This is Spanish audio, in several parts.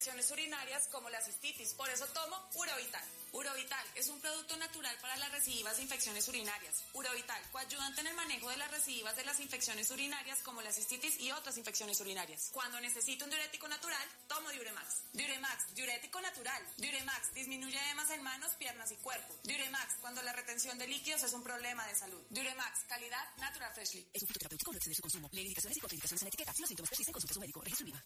infecciones urinarias como la cistitis. Por eso tomo Urovital. Urovital es un producto natural para las recidivas de infecciones urinarias. Urovital, coayudante en el manejo de las recidivas de las infecciones urinarias como la cistitis y otras infecciones urinarias. Cuando necesito un diurético natural, tomo Diuremax. Diuremax, diurético natural. Diuremax disminuye edemas en manos, piernas y cuerpo. Diuremax, cuando la retención de líquidos es un problema de salud. Diuremax, calidad Natural Freshly. Es un fitoterapéutico, no exceder su consumo. Lee indicaciones y contraindicaciones en la etiqueta. Si los síntomas persisten, consulte a su médico. Registro INVIMA.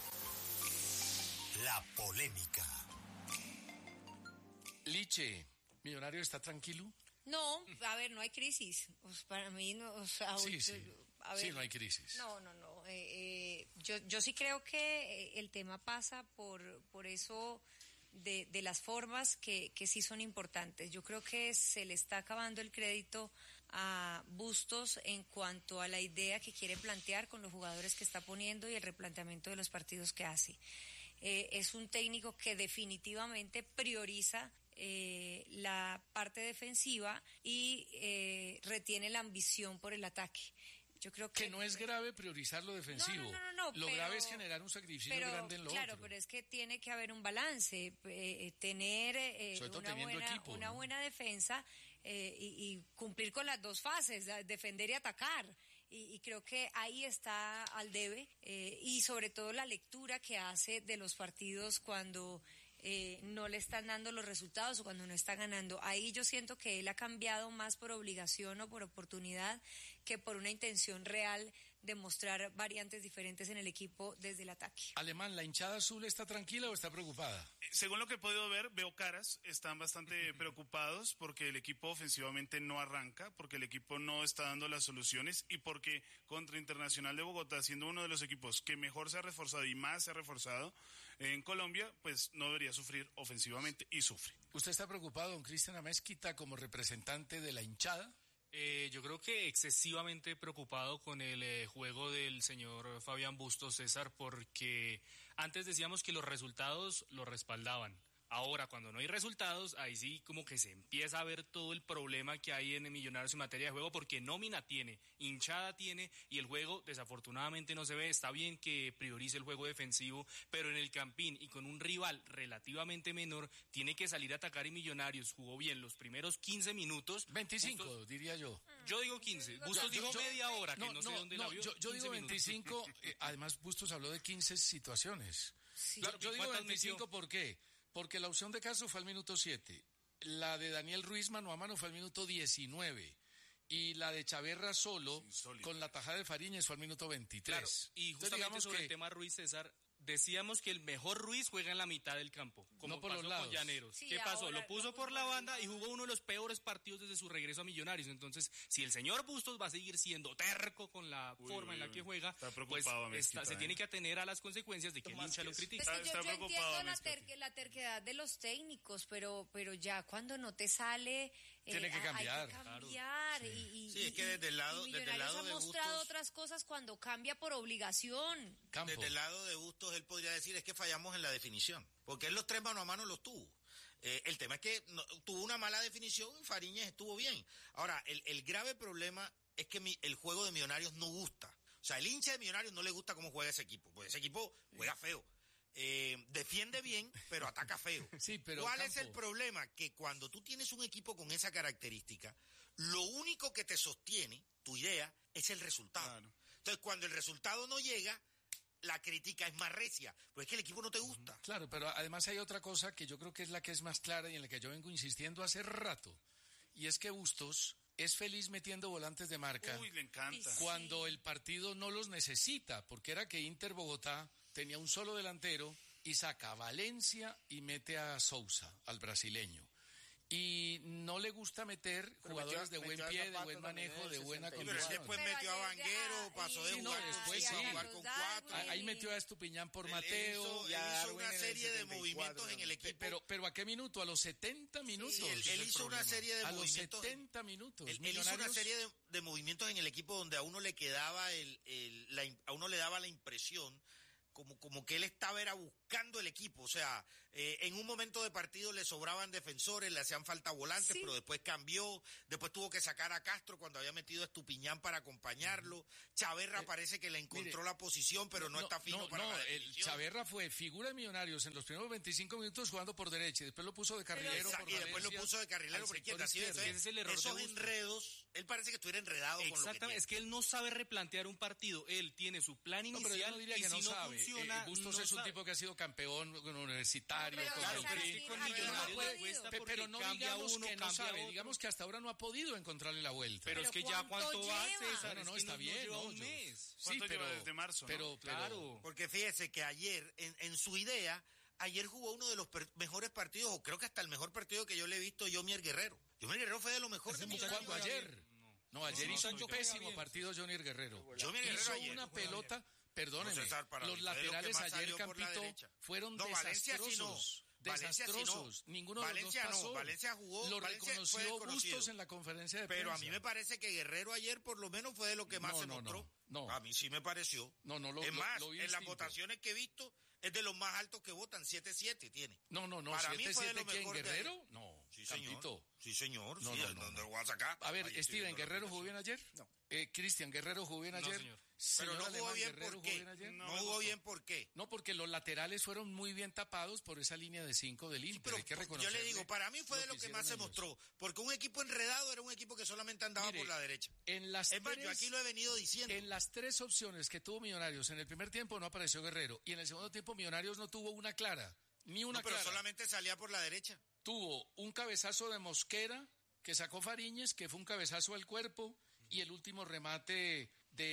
La polémica. Liche, ¿Millonario está tranquilo? No, a ver, no hay crisis. Pues para mí, no, o sea, Sí, a ver, sí, no hay crisis. No. Yo sí creo que el tema pasa por eso de las formas que sí son importantes. Yo creo que se le está acabando el crédito a Bustos en cuanto a la idea que quiere plantear con los jugadores que está poniendo y el replanteamiento de los partidos que hace. Es un técnico que definitivamente prioriza la parte defensiva y retiene la ambición por el ataque. Yo creo que no es grave priorizar lo defensivo. No, lo grave es generar un sacrificio grande en lo claro, otro. pero es que tiene que haber un balance, tener una buena defensa y cumplir con las dos fases, defender y atacar. Y creo que ahí está al debe y sobre todo la lectura que hace de los partidos cuando no le están dando los resultados o cuando no está ganando. Ahí yo siento que él ha cambiado más por obligación o por oportunidad que por una intención real de mostrar variantes diferentes en el equipo desde el ataque. Alemán, ¿la hinchada azul está tranquila o está preocupada? Según lo que he podido ver, veo caras, están bastante preocupados porque el equipo ofensivamente no arranca, porque el equipo no está dando las soluciones y porque contra Internacional de Bogotá, siendo uno de los equipos que mejor se ha reforzado y más se ha reforzado en Colombia, pues no debería sufrir ofensivamente y sufre. ¿Usted está preocupado, don Cristian Amezquita, como representante de la hinchada? Yo creo que excesivamente preocupado con el juego del señor Fabián Bustos, César, porque antes decíamos que los resultados lo respaldaban. Ahora, cuando no hay resultados, ahí sí como que se empieza a ver todo el problema que hay en Millonarios en materia de juego, porque nómina tiene, hinchada tiene, y el juego desafortunadamente no se ve. Está bien que priorice el juego defensivo, pero en el Campín y con un rival relativamente menor, tiene que salir a atacar, y Millonarios jugó bien los primeros 15 minutos. 25, Bustos, diría yo. Yo digo 15. Bustos dijo media hora, que no sé dónde la vio. Yo digo 25, además Bustos habló de 15 situaciones. Sí. Yo digo 25, ¿por qué? Porque la opción de Castro fue al minuto 7, la de Daniel Ruiz mano a mano fue al minuto 19 y la de Chaverra solo con la tajada de Fariñez fue al minuto 23. Claro, y justamente sobre el tema Ruiz, César, decíamos que el mejor Ruiz juega en la mitad del campo, como no por pasó los lados con Llaneros. Sí, ¿Qué pasó? ahora Lo puso por la banda y jugó uno de los peores partidos desde su regreso a Millonarios. Entonces, si el señor Bustos va a seguir siendo terco con la forma en la que juega, está preocupado, pues se tiene que atener a las consecuencias de que el hincha lo critica. Es que yo entiendo la terquedad de los técnicos, pero ya cuando no te sale tiene que cambiar. Hay que cambiar. Claro. Sí, es que desde el lado ha de mostrado Bustos, otras cosas cuando cambia por obligación. Campo. Desde el lado de Bustos él podría decir es que fallamos en la definición, porque él los 3 mano a mano los tuvo. El tema es que tuvo una mala definición y Fariñez estuvo bien. Ahora, el grave problema es que el juego de Millonarios no gusta. O sea, el hincha de Millonarios no le gusta cómo juega ese equipo, porque ese equipo juega feo. Defiende bien, pero ataca feo. Sí, pero ¿cuál es el problema? Que cuando tú tienes un equipo con esa característica, lo único que te sostiene, tu idea, es el resultado. Claro. Entonces, cuando el resultado no llega, la crítica es más recia, porque es que el equipo no te gusta. Claro, pero además hay otra cosa que yo creo que es la que es más clara y en la que yo vengo insistiendo hace rato, y es que Bustos es feliz metiendo volantes de marca. Uy, le encanta. Cuando el partido no los necesita, porque era que Inter Bogotá tenía un solo delantero y saca a Valencia y mete a Sousa, al brasileño. Y no le gusta meter jugadores de buen pie, de buen manejo, de buena condición. Pero después metió a Vanguero, pasó de jugar con 4. Ahí metió a Estupiñán por Mateo. Hizo una serie de movimientos en el equipo. Pero ¿a qué minuto? ¿A los 70 minutos? Sí, él hizo una serie de movimientos. A los 70 minutos. Él hizo una serie de movimientos en el equipo donde a uno le quedaba a uno le daba la impresión como que él estaba buscando el equipo, o sea, En un momento de partido le sobraban defensores, le hacían falta volantes, Sí. pero después cambió. Después tuvo que sacar a Castro cuando había metido a Estupiñán para acompañarlo. Chaverra parece que le encontró la posición, pero no está fino para la el definición. Chaverra fue figura de Millonarios en los primeros 25 minutos jugando por derecha y después lo puso de carrilero por Y después lo Valencia puso de carrilero al por sector izquierda. ¿Sí? izquierdo. Ese es el error de Esos Bustos. enredos, él parece que estuviera enredado con lo que Exactamente, tiene. es que él no sabe replantear un partido. Él tiene su plan No, inicial pero yo no diría y que si no sabe. funciona, Bustos no es un sabe. tipo que ha sido campeón universitario. No, pero con César, el Pero es PRI. que con Aquí no Millonarios ha le podido. cuesta Pero porque no cambia digamos uno, que no cambia sabe, otro. digamos que hasta ahora no ha podido encontrarle la vuelta. Pero es que ya cuánto va, César, Bueno, no, es que está bien, lleva no, un yo- mes. Sí, ¿Cuánto pero lleva desde marzo, no? pero Claro. Porque fíjese que ayer, en su idea, ayer jugó uno de los mejores partidos, o creo que hasta el mejor partido que yo le he visto, Yomier Guerrero. Yomier Guerrero fue de lo mejor de Millonarios. ¿Cuándo? Ayer. No, ayer hizo un pésimo partido Johnny Guerrero. Yomier Guerrero Hizo ayer. una pelota, perdóneme, No, César, para los mí fue de lo que laterales más ayer, salió por la Campito, derecha. fueron No, Valencia sí no. desastrosos. Valencia sí no. Desastrosos. Ninguno de los Valencia dos no. pasó. Valencia jugó, Lo Valencia fue reconoció desconocido. Bustos en la conferencia de Pero a prensa. mí me parece que Guerrero ayer por lo menos fue de lo que más No, se no, mostró. no. A mí sí me pareció. No, es más, lo vi en las distinto. votaciones que he visto, es de los más altos que votan, 7-7 tiene. No, Para mí 7-7 fue de lo ¿quién? mejor de ¿Guerrero? ayer. No, Sí, señor. Campito. Sí, señor. No, sí, no, ¿dónde no. lo voy a sacar? A ver, Ahí estoy Steven, viendo la ¿Guerrero jugó votación. bien ayer? Cristian, ¿Guerrero jugó bien No, ayer? señor. Pero Señor no jugó Alemán, bien, ¿Guerrero ¿por jugó qué? bien ayer? No jugó bien, ¿por qué? No, porque los laterales fueron muy bien tapados por esa línea de 5 del Inter. Pero Hay que yo reconocerle le digo, para mí fue de lo que más se hicieron ellos. mostró. Porque un equipo enredado era un equipo que solamente andaba Mire, por la derecha. En las Es más, tres, yo aquí lo he venido diciendo. en las tres opciones que tuvo Millonarios, en el primer tiempo no apareció Guerrero. Y en el segundo tiempo Millonarios no tuvo una clara. Ni una No, pero clara. solamente salía por la derecha. Tuvo un cabezazo de Mosquera que sacó Fariñez, que fue un cabezazo al cuerpo, y el último remate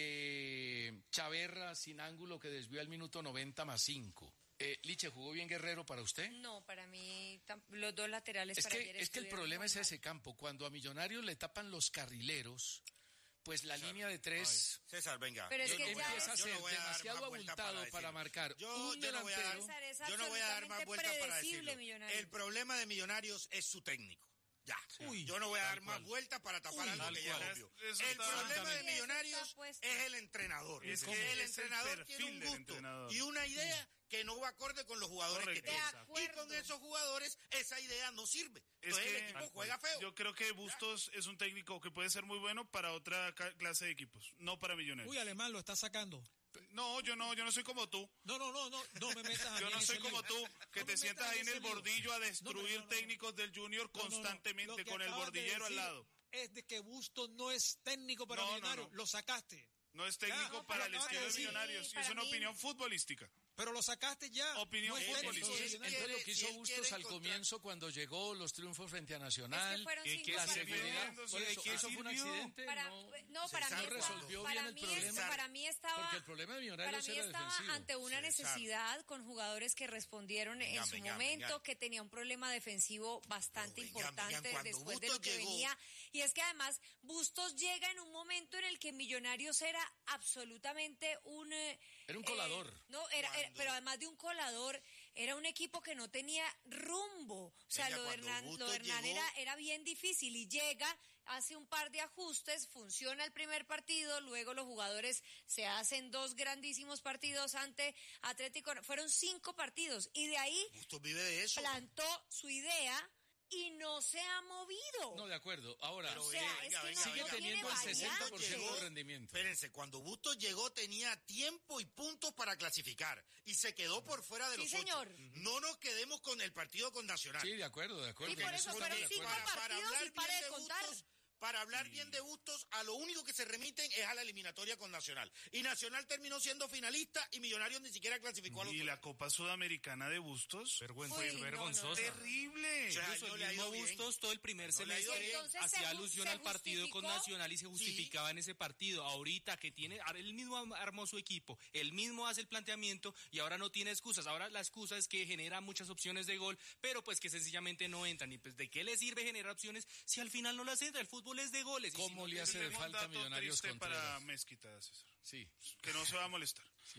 de Chaverra sin ángulo que desvió al minuto 90+5. Liche, ¿jugó bien Guerrero para usted? No, para mí los dos laterales Es para que, ayer es que el estuvieron problema muy es mal. ese campo. Cuando a Millonarios le tapan los carrileros, pues la línea de tres César, venga. Pero es yo que no voy ya empieza a es- yo no ser voy a dar demasiado más vuelta abultado para decirlo. marcar Yo un no voy a dar, delantero. César, es yo no voy a dar más absolutamente vueltas para predecible, decirlo. Millonarios. El problema de Millonarios es su técnico. Ya. Uy, Yo no voy a dar tal más cual. vueltas para tapar algo tal que ya cual. es obvio. Eso El está- problema de Exactamente. Millonarios Eso está puesto. es el entrenador. Es que como- el es el entrenador perfil tiene un del gusto entrenador. y una idea que no va acorde con los jugadores Correcto. que tiene. De acuerdo. Y con esos jugadores esa idea no sirve. Es Entonces que el equipo juega feo. yo creo que Bustos es un técnico que puede ser muy bueno para otra clase de equipos, no para Millonarios. Uy, Alemán lo está sacando. No, yo no soy como tú. No me metas a mí Yo en no ese soy lío. como tú, que No te me sientas metas ahí en el ese lío. bordillo a destruir No. técnicos del Junior No, no, no. constantemente Lo que con el acabas de bordillero al decir lado. Es de que Bustos no es técnico para No, no, Millonarios. no. Lo sacaste. No es técnico no, para pero el acabas de estilo de decir- Millonarios, y para es una mí- opinión futbolística. Pero lo sacaste ya. Opinión no es técnico futbolística. de Entonces, Millonarios. Entonces lo que si hizo él Bustos quiere al encontrar- comienzo cuando llegó los triunfos frente a Es Nacional. que fueron ¿Y 5 qué la sirvió? seguridad, partidos. por ¿Y de eso, qué eso fue un sirvió? accidente. Para, no, no, para César mí resolvió para bien el mí problema. para mí estaba Porque el problema de Millonarios para mí era estaba defensivo. ante una César. necesidad con jugadores que respondieron Venga, en su venga, momento, venga. que tenía un problema defensivo bastante Pero venga, importante venga, cuando después de lo Bustos que llegó- venía. Y es que además Bustos llega en un momento en el que Millonarios era absolutamente un... Era un colador. No, pero además de un colador, era un equipo que no tenía rumbo. O sea, Venga, lo de cuando Hernán, Bustos lo de Hernán llegó- era bien difícil y llega, hace un par de ajustes, funciona el primer partido, luego los jugadores se hacen 2 grandísimos partidos ante Atlético. Fueron 5 partidos y de ahí Bustos vive de eso. plantó su idea y no se ha movido. No, de acuerdo. Ahora, Pero o sea, venga, es que venga, no, sigue no tiene teniendo el variedad. 60% de rendimiento. Espérense, cuando Bustos llegó tenía tiempo y puntos para clasificar y se quedó por fuera de Sí, los 8. señor. No nos quedemos con el partido con Nacional. Sí, de acuerdo, de acuerdo. Y por En eso estoy fueron de 5 acuerdo. partidos y pare de contar. Para hablar bien de Bustos, a lo único que se remiten es a la eliminatoria con Nacional. Y Nacional terminó siendo finalista y Millonarios ni siquiera clasificó a los Y la ocho. Copa Sudamericana de Bustos. Vergüenza, Uy, no, vergonzosa. Terrible. O sea, Incluso no el le ha mismo ido bien. Bustos todo el primer No le ha ido semestre bien. Entonces, hacía se alusión al partido con justificó. Nacional y se justificaba en ese partido. Ahorita que tiene, él mismo armó su equipo, él mismo hace el planteamiento y ahora no tiene excusas. Ahora la excusa es que genera muchas opciones de gol, pero pues que sencillamente no entran. Y pues ¿de qué le sirve generar opciones si al final no las entra? El fútbol es de goles. Y si ¿Cómo no le te- hace de Tengo un falta dato Millonarios triste para Contreras? Mezquita, César, Sí, que no se va a molestar. sí.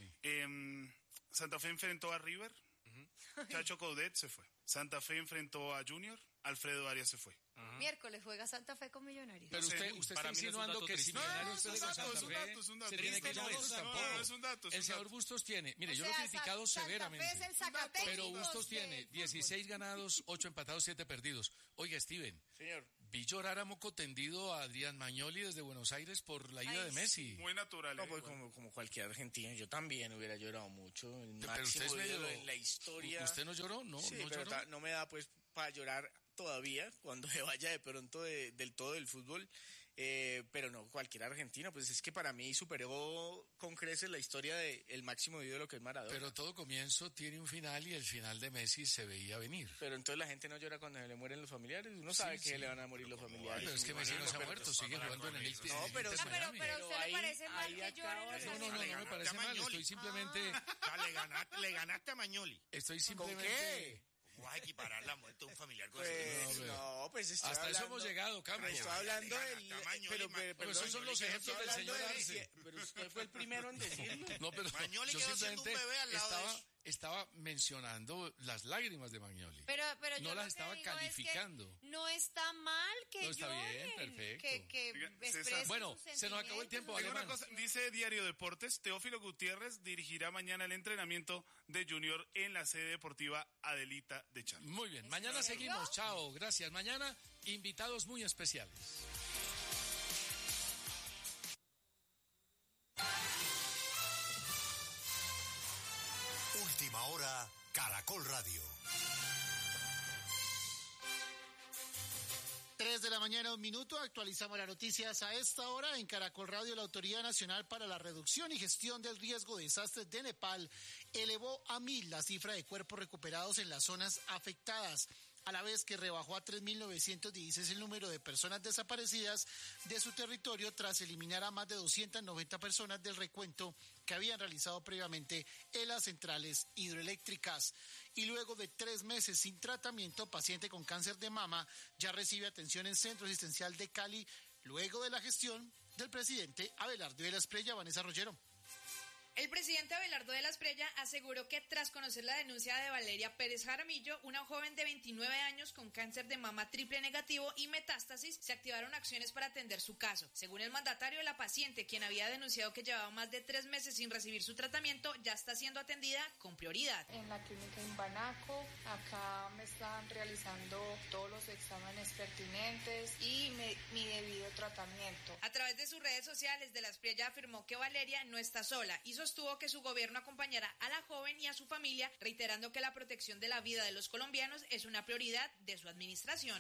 Santa Fe enfrentó a River, Chacho Coudet se fue. Santa Fe enfrentó a Junior, Alfredo Arias se fue. Miércoles juega Santa Fe con Millonarios. Pero usted está insinuando que si Millonarios pierde con Santa Fe, se tiene que ir a Bustos tampoco. No, es un dato. El señor Bustos tiene, mire, yo lo he criticado severamente, pero Bustos tiene 16 ganados, 8 empatados, 7 perdidos. Oiga, Steven, señor, vi llorar a moco tendido a Adrián Magnoli desde Buenos Aires por la ida de Messi. Muy natural. No, pues como cualquier argentino, yo también hubiera llorado mucho. El Pero máximo usted es ídolo medio- en la historia. ¿Usted no lloró? No, Sí, no pero lloró. no me da pues para llorar todavía cuando se vaya de pronto del todo del fútbol. Pero no, cualquier argentino, pues es que para mí superó con creces la historia del máximo ídolo que es Maradona. Pero todo comienzo tiene un final y el final de Messi se veía venir. Pero entonces la gente no llora cuando se le mueren los familiares. Uno sabe que sí. le van a morir los familiares. Pero es que Messi no se ha muerto, sigue jugando en el Inter. No, pero Inter pero Miami. ¿a usted le parece mal ahí que lloren acaba los de- No, no me parece mal, estoy simplemente, Le ganaste a Magnoli. estoy ¿Con simplemente... qué? ¿Cómo vas a equiparar la muerte de un familiar con Pues, No, no, pues estoy Hasta eso hablando... hemos llegado, Campos. Estoy hablando Le del... ganaste a Magnoli, Pero Pero esos son los estoy ejemplos del hablando señor de- Arce. Pero usted fue el primero en decirlo. No, pero Magnoli yo quedó siendo un simplemente bebé al lado de eso. estaba mencionando las lágrimas de Magnoli. Pero No yo las lo que estaba digo es que calificando. no está mal que No, está bien, lloren, perfecto. que Diga, expresen César. Bueno, sus se nos acabó el tiempo, Tengo una Alemán. cosa, dice Diario Deportes, Teófilo Gutiérrez dirigirá mañana el entrenamiento de Junior en la sede deportiva Adelita de Char. Muy bien, mañana serio? seguimos. Chao, gracias. Mañana, invitados muy especiales. Última hora, Caracol Radio. 3 de la mañana, 1 minuto. Actualizamos las noticias a esta hora. En Caracol Radio, la Autoridad Nacional para la Reducción y Gestión del Riesgo de Desastres de Nepal elevó a 1.000 la cifra de cuerpos recuperados en las zonas afectadas, a la vez que rebajó a 3.916 el número de personas desaparecidas de su territorio tras eliminar a más de 290 personas del recuento que habían realizado previamente en las centrales hidroeléctricas. Y luego de 3 meses sin tratamiento, paciente con cáncer de mama ya recibe atención en Centro Asistencial de Cali, luego de la gestión del presidente Abelardo de la Espriella. Vanessa Rollero. El presidente Abelardo de la Espriella aseguró que tras conocer la denuncia de Valeria Pérez Jaramillo, una joven de 29 años con cáncer de mama triple negativo y metástasis, se activaron acciones para atender su caso. Según el mandatario, la paciente, quien había denunciado que llevaba más de 3 meses sin recibir su tratamiento, ya está siendo atendida con prioridad. En la clínica en Banaco, acá me están realizando todos los exámenes pertinentes y mi debido tratamiento. A través de sus redes sociales, de la Espriella afirmó que Valeria no está sola y sostuvo que su gobierno acompañará a la joven y a su familia, reiterando que la protección de la vida de los colombianos es una prioridad de su administración.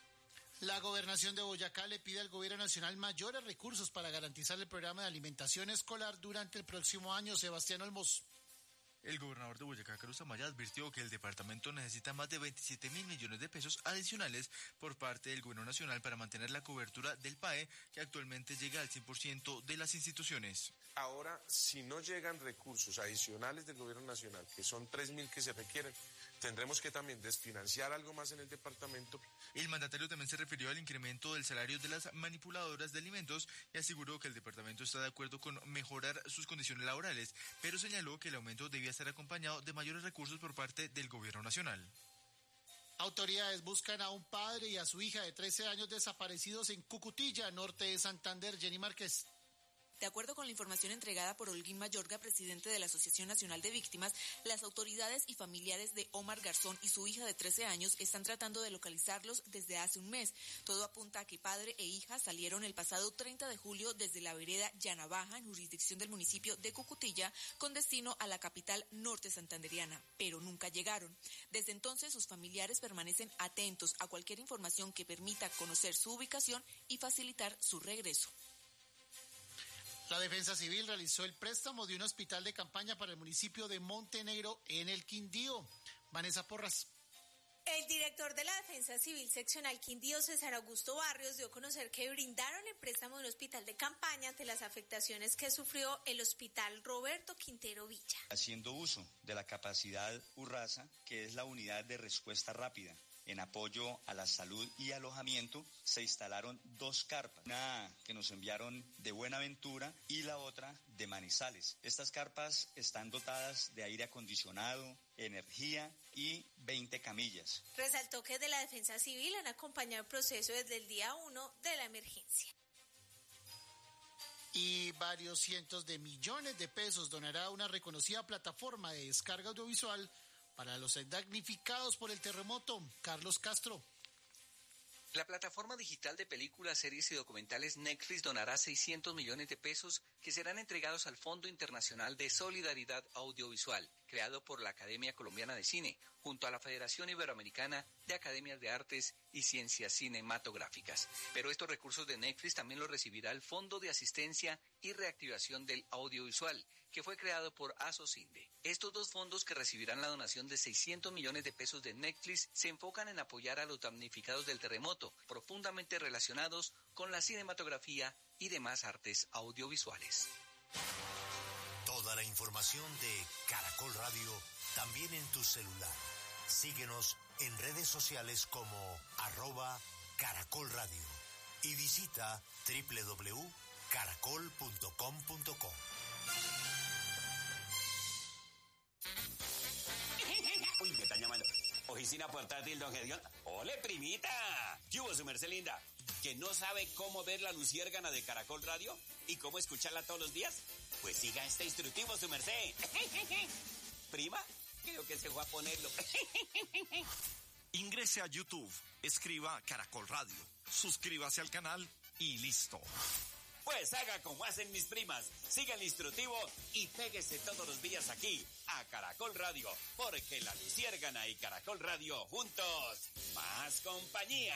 La Gobernación de Boyacá le pide al Gobierno Nacional mayores recursos para garantizar el programa de alimentación escolar durante el próximo año. Sebastián Olmos. El gobernador de Boyacá, Carlos Amaya, advirtió que el departamento necesita más de 27.000 millones de pesos adicionales por parte del gobierno nacional para mantener la cobertura del PAE, que actualmente llega al 100% de las instituciones. Ahora, si no llegan recursos adicionales del gobierno nacional, que son 3.000 que se requieren, tendremos que también desfinanciar algo más en el departamento. El mandatario también se refirió al incremento del salario de las manipuladoras de alimentos y aseguró que el departamento está de acuerdo con mejorar sus condiciones laborales, pero señaló que el aumento debía estar acompañado de mayores recursos por parte del gobierno nacional. Autoridades buscan a un padre y a su hija de 13 años desaparecidos en Cucutilla, norte de Santander. Jenny Márquez. De acuerdo con la información entregada por Holguín Mayorga, presidente de la Asociación Nacional de Víctimas, las autoridades y familiares de Omar Garzón y su hija de 13 años están tratando de localizarlos desde hace un mes. Todo apunta a que padre e hija salieron el pasado 30 de julio desde la vereda Llanabaja, en jurisdicción del municipio de Cucutilla, con destino a la capital norte santanderiana, pero nunca llegaron. Desde entonces, sus familiares permanecen atentos a cualquier información que permita conocer su ubicación y facilitar su regreso. La Defensa Civil realizó el préstamo de un hospital de campaña para el municipio de Montenegro en el Quindío. Vanessa Porras. El director de la Defensa Civil Seccional Quindío, César Augusto Barrios, dio a conocer que brindaron el préstamo de un hospital de campaña ante las afectaciones que sufrió el Hospital Roberto Quintero Villa. Haciendo uso de la capacidad URRASA, que es la unidad de respuesta rápida en apoyo a la salud y alojamiento, se instalaron 2 carpas, una que nos enviaron de Buenaventura y la otra de Manizales. Estas carpas están dotadas de aire acondicionado, energía y 20 camillas. Resaltó que de la Defensa Civil han acompañado el proceso desde el día 1 de la emergencia. Y varios cientos de millones de pesos donará una reconocida plataforma de descarga audiovisual para los damnificados por el terremoto. Carlos Castro. La plataforma digital de películas, series y documentales Netflix donará 600 millones de pesos que serán entregados al Fondo Internacional de Solidaridad Audiovisual, creado por la Academia Colombiana de Cine, junto a la Federación Iberoamericana de Academias de Artes y Ciencias Cinematográficas. Pero estos recursos de Netflix también los recibirá el Fondo de Asistencia y Reactivación del Audiovisual, que fue creado por Asocinde. Estos dos fondos, que recibirán la donación de 600 millones de pesos de Netflix, se enfocan en apoyar a los damnificados del terremoto, profundamente relacionados con la cinematografía y demás artes audiovisuales. Toda la información de Caracol Radio también en tu celular. Síguenos en redes sociales como @Caracol Radio y visita www.caracol.com.co. Uy, me están llamando. Oficina portátil, don Gedeón. ¡Ole, primita! ¿Qué hubo, su merced linda? ¿Que no sabe cómo ver la luciérgana de Caracol Radio y cómo escucharla todos los días? Pues siga este instructivo, su merced. ¿Prima? Creo que se fue a ponerlo. Ingrese a YouTube, escriba Caracol Radio, suscríbase al canal y listo. Pues haga como hacen mis primas, siga el instructivo y péguese todos los días aquí, a Caracol Radio, porque la luciérgana y Caracol Radio juntos, más compañía.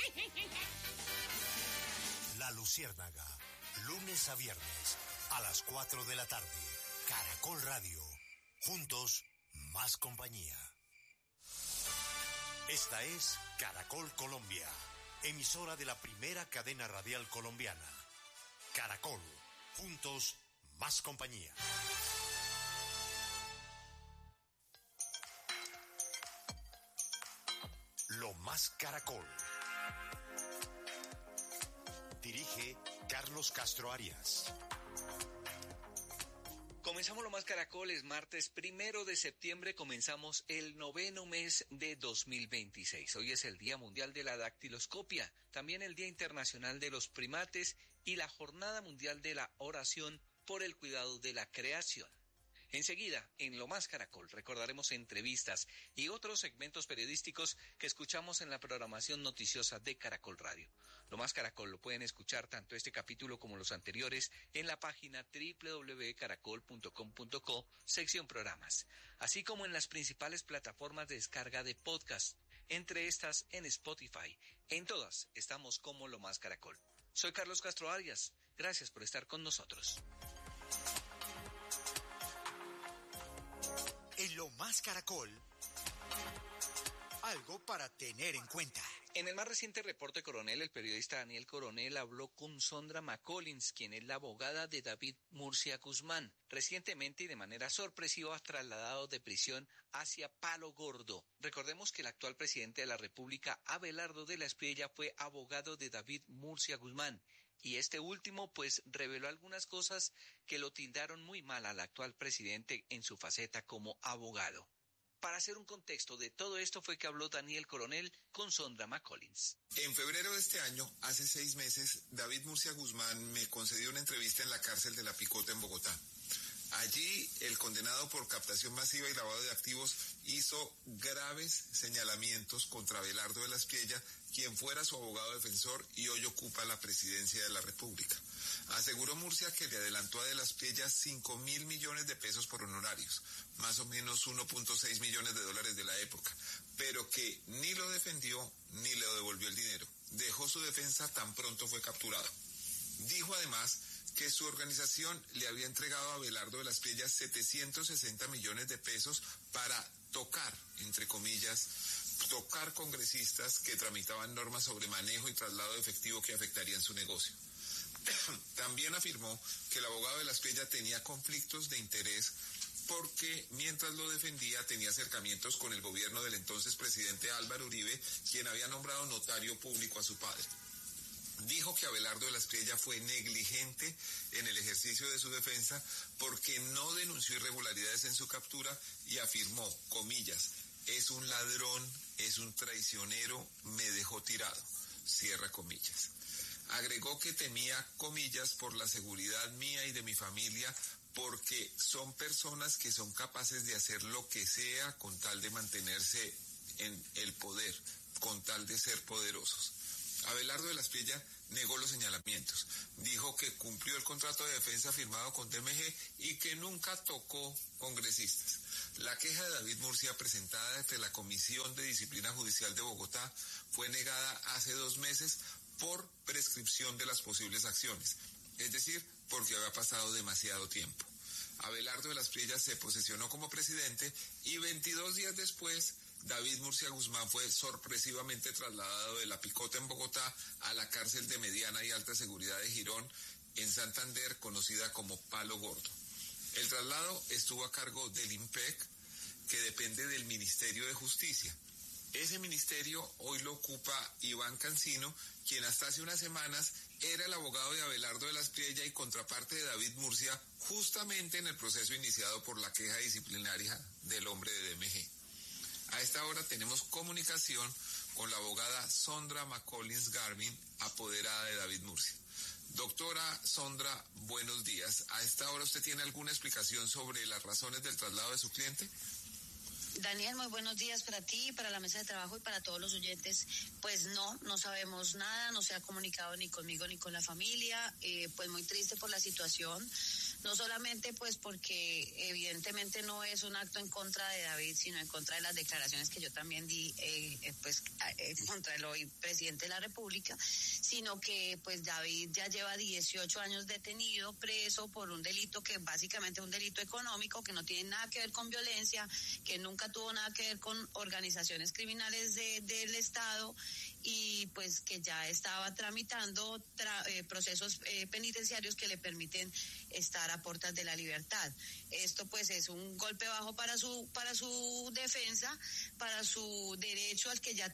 La Luciérnaga, lunes a viernes, a las 4 de la tarde. Caracol Radio, juntos, más compañía. Esta es Caracol Colombia, emisora de la primera cadena radial colombiana. Caracol, juntos, más compañía. Lo más Caracol. Dirige Carlos Castro Arias. Comenzamos Lo Más Caracol, es martes 1 de septiembre, comenzamos el 9º mes de 2026. Hoy es el Día Mundial de la Dactiloscopia, también el Día Internacional de los Primates y la Jornada Mundial de la Oración por el Cuidado de la Creación. Enseguida, en Lo Más Caracol, recordaremos entrevistas y otros segmentos periodísticos que escuchamos en la programación noticiosa de Caracol Radio. Lo Más Caracol lo pueden escuchar tanto este capítulo como los anteriores en la página www.caracol.com.co, sección programas, así como en las principales plataformas de descarga de podcast, entre estas en Spotify. En todas estamos como Lo Más Caracol. Soy Carlos Castro Arias. Gracias por estar con nosotros. En Lo Más Caracol, algo para tener en cuenta. En el más reciente reporte Coronel, el periodista Daniel Coronel habló con Sondra McCollins, quien es la abogada de David Murcia Guzmán, recientemente y de manera sorpresiva trasladado de prisión hacia Palo Gordo. Recordemos que el actual presidente de la República, Abelardo de la Espriella, fue abogado de David Murcia Guzmán, y este último pues reveló algunas cosas que lo tildaron muy mal al actual presidente en su faceta como abogado. Para hacer un contexto de todo esto fue que habló Daniel Coronel con Sondra McCollins. En febrero de este año, hace 6 meses, David Murcia Guzmán me concedió una entrevista en la cárcel de La Picota en Bogotá. Allí, el condenado por captación masiva y lavado de activos hizo graves señalamientos contra Abelardo de la Espriella, quien fuera su abogado defensor y hoy ocupa la presidencia de la República. Aseguró Murcia que le adelantó a de la Espriella 5.000 millones de pesos por honorarios, más o menos 1.6 millones de dólares de la época, pero que ni lo defendió ni le devolvió el dinero. Dejó su defensa tan pronto fue capturado. Dijo además que su organización le había entregado a Abelardo de la Espriella 760 millones de pesos para tocar, entre comillas, tocar congresistas que tramitaban normas sobre manejo y traslado de efectivo que afectarían su negocio. También afirmó que el abogado de la Espriella tenía conflictos de interés porque mientras lo defendía tenía acercamientos con el gobierno del entonces presidente Álvaro Uribe, quien había nombrado notario público a su padre. Dijo que Abelardo de la Espriella fue negligente en el ejercicio de su defensa porque no denunció irregularidades en su captura y afirmó, comillas, es un ladrón, es un traicionero, me dejó tirado, cierra comillas. Agregó que temía, comillas, por la seguridad mía y de mi familia porque son personas que son capaces de hacer lo que sea con tal de mantenerse en el poder, con tal de ser poderosos. Abelardo de la Espriella negó los señalamientos. Dijo que cumplió el contrato de defensa firmado con TMG y que nunca tocó congresistas. La queja de David Murcia presentada ante la Comisión de Disciplina Judicial de Bogotá fue negada hace 2 meses por prescripción de las posibles acciones, es decir, porque había pasado demasiado tiempo. Abelardo de la Espriella se posesionó como presidente y 22 días después David Murcia Guzmán fue sorpresivamente trasladado de La Picota en Bogotá a la cárcel de mediana y alta seguridad de Girón en Santander, conocida como Palo Gordo. El traslado estuvo a cargo del IMPEC, que depende del Ministerio de Justicia. Ese ministerio hoy lo ocupa Iván Cancino, quien hasta hace unas semanas era el abogado de Abelardo de la Espriella y contraparte de David Murcia, justamente en el proceso iniciado por la queja disciplinaria del hombre de DMG. A esta hora tenemos comunicación con la abogada Sondra McCollins Garvin, apoderada de David Murcia. Doctora Sondra, buenos días. ¿A esta hora usted tiene alguna explicación sobre las razones del traslado de su cliente? Daniel, muy buenos días para ti, para la mesa de trabajo y para todos los oyentes. Pues no sabemos nada, no se ha comunicado ni conmigo ni con la familia, pues muy triste por la situación. No solamente pues porque evidentemente no es un acto en contra de David, sino en contra de las declaraciones que yo también di contra el hoy presidente de la República, sino que pues David ya lleva 18 años detenido, preso por un delito que básicamente es un delito económico, que no tiene nada que ver con violencia, que nunca tuvo nada que ver con organizaciones criminales del Estado y pues que ya estaba tramitando procesos penitenciarios que le permiten estar a puertas de la libertad. Esto pues es un golpe bajo para su defensa, para su derecho al que ya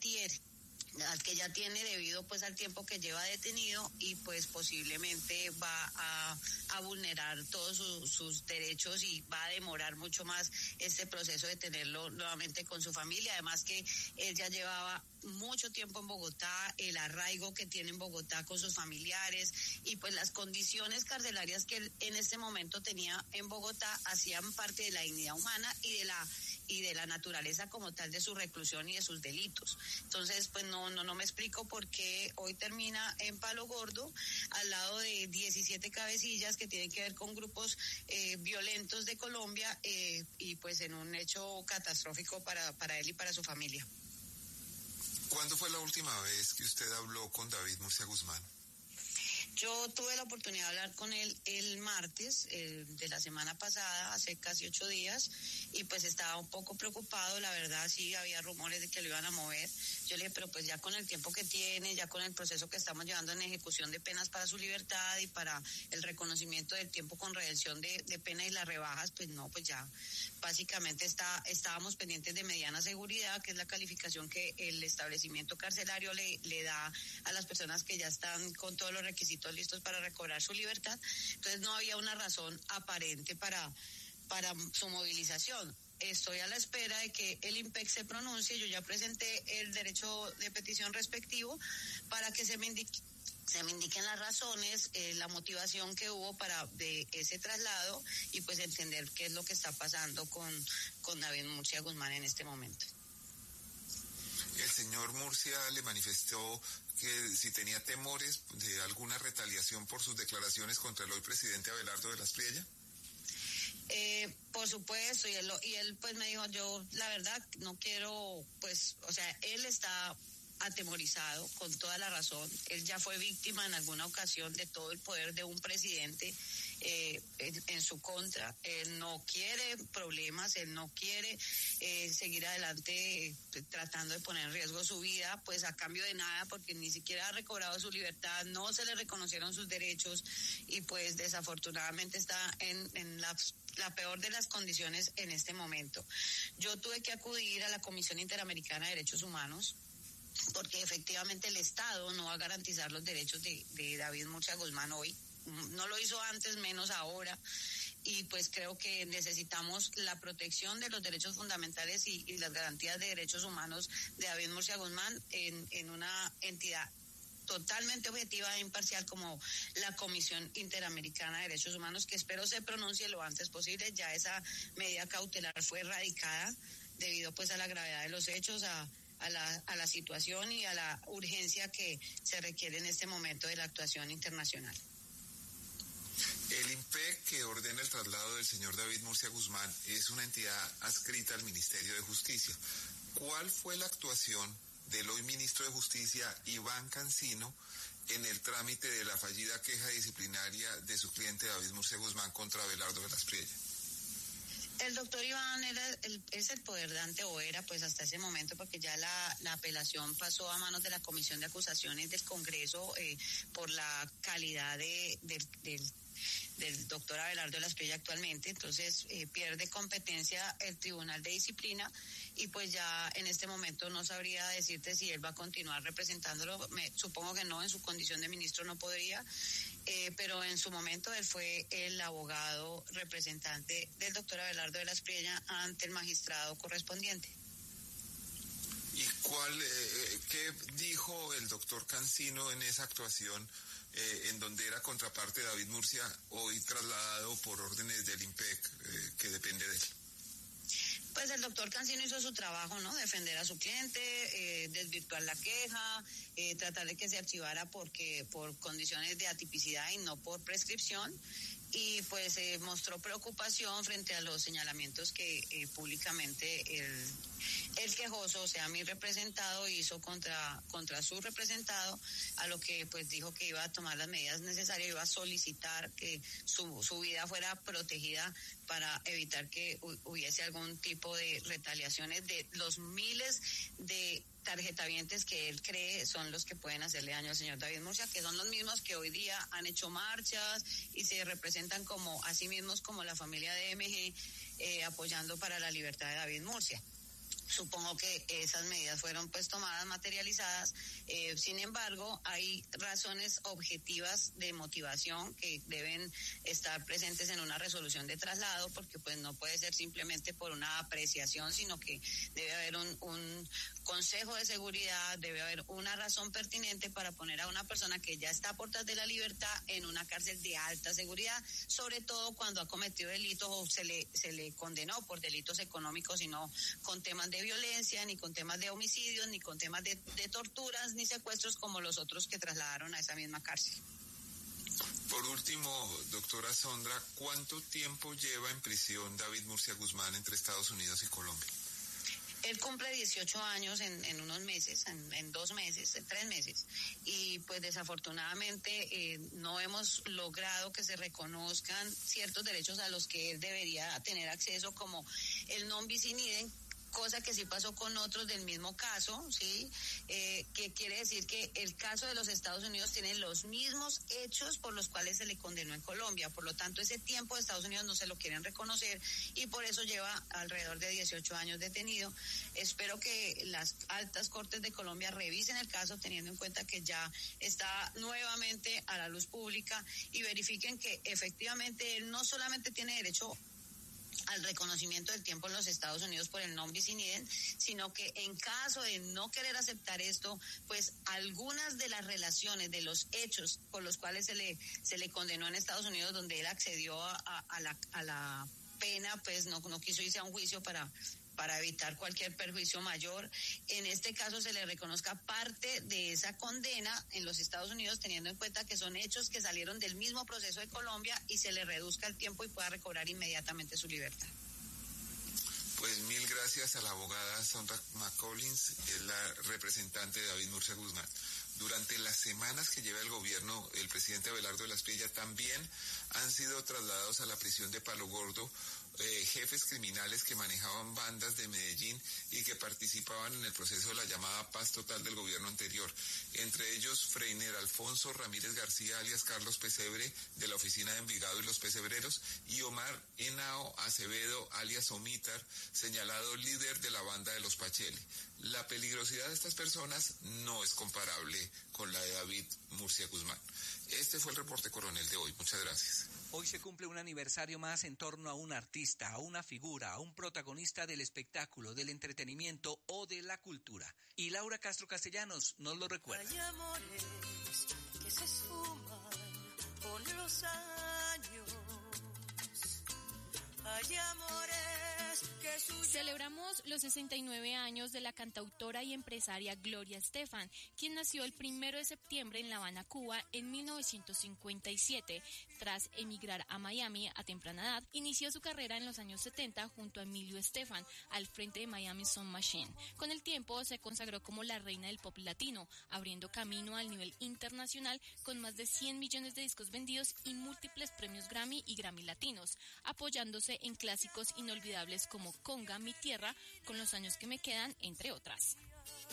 tiene debido pues al tiempo que lleva detenido y pues posiblemente va a vulnerar todos sus derechos y va a demorar mucho más este proceso de tenerlo nuevamente con su familia. Además que él ya llevaba mucho tiempo en Bogotá, el arraigo que tiene en Bogotá con sus familiares y pues las condiciones carcelarias que él en este momento tenía en Bogotá hacían parte de la dignidad humana y de la naturaleza como tal de su reclusión y de sus delitos. Entonces, pues no me explico por qué hoy termina en Palo Gordo, al lado de 17 cabecillas que tienen que ver con grupos violentos de Colombia y pues en un hecho catastrófico para él y para su familia. ¿Cuándo fue la última vez que usted habló con David Murcia Guzmán? Yo tuve la oportunidad de hablar con él el martes de la semana pasada, hace casi 8 días, y pues estaba un poco preocupado, la verdad, sí había rumores de que lo iban a mover. Yo le dije, pero pues ya con el tiempo que tiene, ya con el proceso que estamos llevando en ejecución de penas para su libertad y para el reconocimiento del tiempo con redención de pena y las rebajas, pues no, pues ya básicamente estábamos pendientes de mediana seguridad, que es la calificación que el establecimiento carcelario le da a las personas que ya están con todos los requisitos listos para recobrar su libertad. Entonces no había una razón aparente para su movilización. Estoy a la espera de que el IMPEC se pronuncie. Yo ya presenté el derecho de petición respectivo para que se me indiquen las razones, la motivación que hubo de ese traslado y pues entender qué es lo que está pasando con David Murcia Guzmán en este momento. El señor Murcia le manifestó que si tenía temores de alguna retaliación por sus declaraciones contra el hoy presidente Abelardo de la Espriella. Por supuesto, y él pues me dijo, yo la verdad no quiero, pues, o sea, él está atemorizado con toda la razón. Él ya fue víctima en alguna ocasión de todo el poder de un presidente en su contra. Él no quiere problemas, él no quiere seguir adelante tratando de poner en riesgo su vida, pues a cambio de nada, porque ni siquiera ha recobrado su libertad, no se le reconocieron sus derechos y pues desafortunadamente está en la peor de las condiciones en este momento. Yo tuve que acudir a la Comisión Interamericana de Derechos Humanos porque efectivamente el Estado no va a garantizar los derechos de David Murcia Guzmán hoy. No lo hizo antes, menos ahora. Y pues creo que necesitamos la protección de los derechos fundamentales y las garantías de derechos humanos de David Murcia Guzmán en una entidad totalmente objetiva e imparcial como la Comisión Interamericana de Derechos Humanos, que espero se pronuncie lo antes posible. Ya esa medida cautelar fue erradicada debido pues a la gravedad de los hechos, a la situación y a la urgencia que se requiere en este momento de la actuación internacional. El IMPEC, que ordena el traslado del señor David Murcia Guzmán, es una entidad adscrita al Ministerio de Justicia. ¿Cuál fue la actuación del hoy ministro de Justicia, Iván Cancino, en el trámite de la fallida queja disciplinaria de su cliente David Murcia Guzmán contra Abelardo Velas Priella? El doctor Iván es el poder o era pues hasta ese momento, porque ya la apelación pasó a manos de la Comisión de Acusaciones del Congreso por la calidad del doctor Abelardo Velas Priella actualmente. Entonces pierde competencia el Tribunal de Disciplina y pues ya en este momento no sabría decirte si él va a continuar representándolo. Supongo que no, en su condición de ministro no podría, pero en su momento él fue el abogado representante del doctor Abelardo Velas Priella ante el magistrado correspondiente. ¿Y qué dijo el doctor Cancino en esa actuación en donde era contraparte de David Murcia, hoy trasladado por órdenes del IMPEC que depende de él? Pues el doctor Cancino hizo su trabajo, ¿no? Defender a su cliente, desvirtuar la queja, tratar de que se archivara por condiciones de atipicidad y no por prescripción. Y pues mostró preocupación frente a los señalamientos que públicamente el quejoso, o sea, mi representado, hizo contra su representado, a lo que pues dijo que iba a tomar las medidas necesarias, iba a solicitar que su vida fuera protegida para evitar que hubiese algún tipo de retaliaciones de los miles de tarjetavientes que él cree son los que pueden hacerle daño al señor David Murcia, que son los mismos que hoy día han hecho marchas y se representan como a sí mismos como la familia de MG, apoyando para la libertad de David Murcia. Supongo que esas medidas fueron pues tomadas, materializadas. Sin embargo, hay razones objetivas de motivación que deben estar presentes en una resolución de traslado, porque pues no puede ser simplemente por una apreciación, sino que debe haber un consejo de seguridad, debe haber una razón pertinente para poner a una persona que ya está a puertas de la libertad en una cárcel de alta seguridad, sobre todo cuando ha cometido delitos o se le condenó por delitos económicos y no con temas de violencia, ni con temas de homicidios, ni con temas de torturas, ni secuestros como los otros que trasladaron a esa misma cárcel. Por último, doctora Sondra, ¿cuánto tiempo lleva en prisión David Murcia Guzmán entre Estados Unidos y Colombia? Él cumple 18 años en unos meses, en 2 meses, en 3 meses. Y pues desafortunadamente no hemos logrado que se reconozcan ciertos derechos a los que él debería tener acceso, como el non bis in idem, cosa que sí pasó con otros del mismo caso, ¿sí? Que quiere decir que el caso de los Estados Unidos tiene los mismos hechos por los cuales se le condenó en Colombia. Por lo tanto, ese tiempo de Estados Unidos no se lo quieren reconocer y por eso lleva alrededor de 18 años detenido. Espero que las altas cortes de Colombia revisen el caso, teniendo en cuenta que ya está nuevamente a la luz pública, y verifiquen que efectivamente él no solamente tiene derecho al reconocimiento del tiempo en los Estados Unidos por el non bis in idem, sino que en caso de no querer aceptar esto, pues algunas de las relaciones de los hechos por los cuales se le condenó en Estados Unidos, donde él accedió a la pena, pues no quiso irse a un juicio para evitar cualquier perjuicio mayor. En este caso se le reconozca parte de esa condena en los Estados Unidos, teniendo en cuenta que son hechos que salieron del mismo proceso de Colombia, y se le reduzca el tiempo y pueda recobrar inmediatamente su libertad. Pues mil gracias a la abogada Sondra McCollins, es la representante de David Murcia Guzmán. Durante las semanas que lleva el gobierno, el presidente Abelardo Velas Priella, también han sido trasladados a la prisión de Palo Gordo jefes criminales que manejaban bandas de Medellín y que participaban en el proceso de la llamada paz total del gobierno anterior. Entre ellos, Freiner Alfonso Ramírez García, alias Carlos Pesebre, de la oficina de Envigado y los Pesebreros, y Omar Henao Acevedo, alias Omítar, señalado líder de la banda de los Pacheli. la peligrosidad de estas personas no es comparable con la de David Murcia Guzmán. Este fue el reporte coronel de hoy. Muchas gracias. Hoy se cumple un aniversario más en torno a un artista, a una figura, a un protagonista del espectáculo, del entretenimiento o de la cultura. Y Laura Castro Castellanos nos lo recuerda. Hay amores que se esfuman con los años. Hay amores que Celebramos los 69 años de la cantautora y empresaria Gloria Estefan, quien nació el 1 de septiembre en La Habana, Cuba, en 1957. Tras emigrar a Miami a temprana edad, inició su carrera en los años 70 junto a Emilio Estefan, al frente de Miami Sound Machine. Con el tiempo se consagró como la reina del pop latino, abriendo camino al nivel internacional con más de 100 millones de discos vendidos y múltiples premios Grammy y Grammy Latinos, apoyándose en clásicos inolvidables como Conga, Mi Tierra, Con los años que me quedan, entre otras.